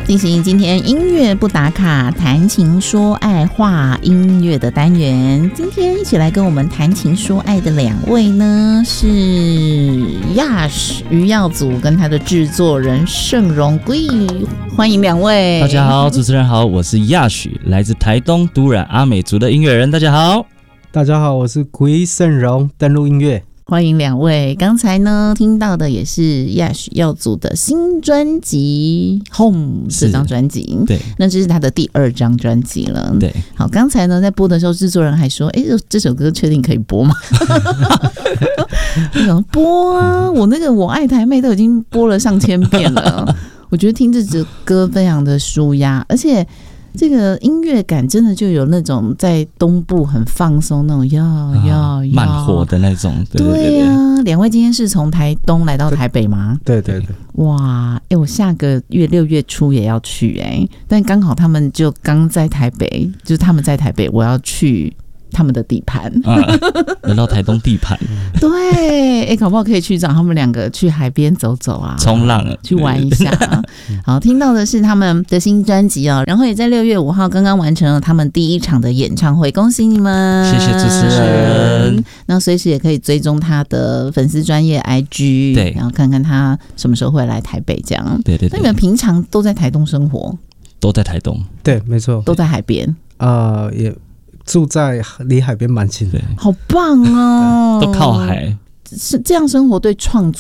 进行今天音乐不打卡，谈情说爱话音乐的单元。今天一起来跟我们谈情说爱的两位呢，是Yash余耀祖跟他的制作人盛荣贵，欢迎两位。 大家好，主持人好，我是Yash，来自台东都染阿美族的音乐人。大家好， 大家好，我是贵盛荣，登录音乐。 欢迎两位。刚才呢听到的也是Yash耀祖的新专辑《Home》这张专辑， 对， 那这是他的第2张专辑了。 对， 好，刚才呢在播的时候，制作人还说：“这首歌确定可以播吗？”我想播啊，我那个我爱台妹都已经播了上千遍了。我觉得听这首歌非常的舒压，而且这个音乐感真的就有那种在东部很放松那种慢活的那种。 对啊，两位今天是从台东来到台北吗？ 对对对。 哇，我下个月6月初也要去但刚好他们就刚在台北，就是他们在台北，我要去他们的地盘， 来到台东地盘。 对，搞不好可以去找他们两个去海边走走啊， 冲浪去玩一下。好，听到的是他们的新专辑哦，然后也在6月5号刚刚完成了他们第1场的演唱会，恭喜你们！ 谢谢主持人。 那随时也可以追踪他的粉丝专页 IG， 对， 然后看看他什么时候会来台北这样。 对对对。 那你们平常都在台东生活？ 都在台东。 对，没错。 都在海边？ 也住在离海边蛮近的。 好棒哦！ 都靠海。 是这样生活对创作